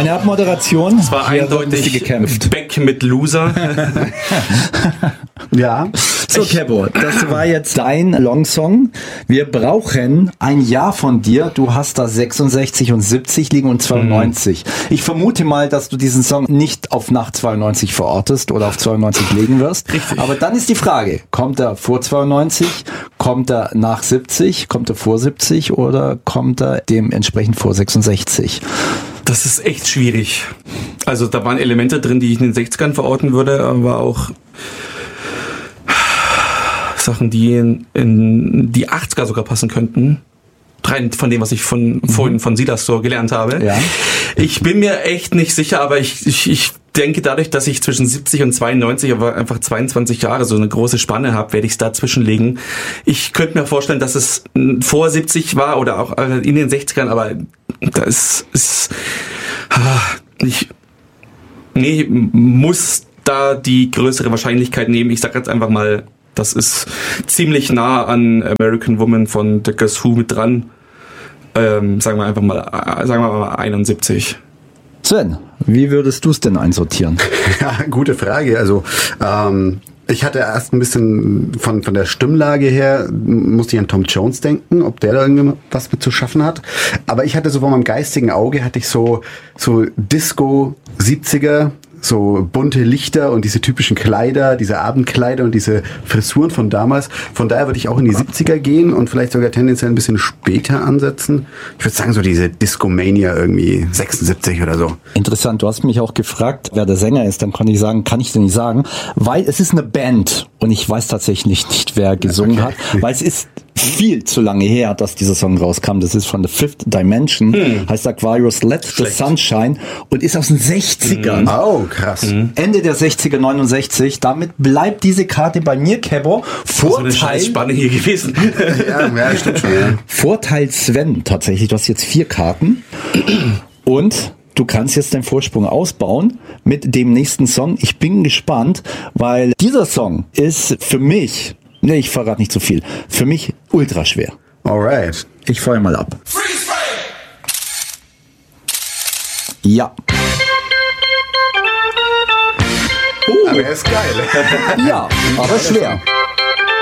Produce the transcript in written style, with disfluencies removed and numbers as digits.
Eine Abmoderation. Es war eindeutig Beck mit Loser. Ja. So, Kebo, das war jetzt dein Longsong. Wir brauchen ein Jahr von dir. Du hast da 66 und 70 liegen und 92. Ich vermute mal, dass du diesen Song nicht auf nach 92 verortest oder auf 92 legen wirst. Richtig. Aber dann ist die Frage, kommt er vor 92, kommt er nach 70, kommt er vor 70 oder kommt er dementsprechend vor 66? Das ist echt schwierig. Also da waren Elemente drin, die ich in den 60ern verorten würde, aber auch Sachen, die in die 80er sogar passen könnten. Rein von dem, was ich vorhin von Silas so gelernt habe. Ja. Ich bin mir echt nicht sicher, aber ich denke, dadurch, dass ich zwischen 70 und 92, aber einfach 22 Jahre so eine große Spanne habe, werde ich es dazwischen legen. Ich könnte mir vorstellen, dass es vor 70 war oder auch in den 60ern, aber das ist muss da die größere Wahrscheinlichkeit nehmen. Ich sage jetzt einfach mal, das ist ziemlich nah an American Woman von The Guess Who mit dran. Sagen wir mal 71. Sven, wie würdest du es denn einsortieren? Ja, gute Frage. Also ich hatte erst ein bisschen von der Stimmlage her, musste ich an Tom Jones denken, ob der da irgendwas mit zu schaffen hat. Aber ich hatte so vor meinem geistigen Auge, hatte ich so Disco 70er, so bunte Lichter und diese typischen Kleider, diese Abendkleider und diese Frisuren von damals. Von daher würde ich auch in die 70er gehen und vielleicht sogar tendenziell ein bisschen später ansetzen. Ich würde sagen, so diese Discomania irgendwie 76 oder so. Interessant, du hast mich auch gefragt, wer der Sänger ist, dann kann ich dir nicht sagen, weil es ist eine Band und ich weiß tatsächlich nicht, wer gesungen hat, weil es ist viel zu lange her, dass dieser Song rauskam. Das ist von The Fifth Dimension, heißt Aquarius Let the Sunshine und ist aus den 60ern. Oh, krass. Ende der 60er, 69. Damit bleibt diese Karte bei mir, Kebo. Vorteil, so eine Spanne hier gewesen. ja, stimmt schon. Ja. Vorteil Sven, tatsächlich. Du hast jetzt 4 Karten und du kannst jetzt deinen Vorsprung ausbauen mit dem nächsten Song. Ich bin gespannt, weil dieser Song ist für mich, ich verrate nicht zu viel, für mich ultra schwer. Alright. Ich feuer mal ab. Ja. Aber er ist geil. Ja, aber schwer.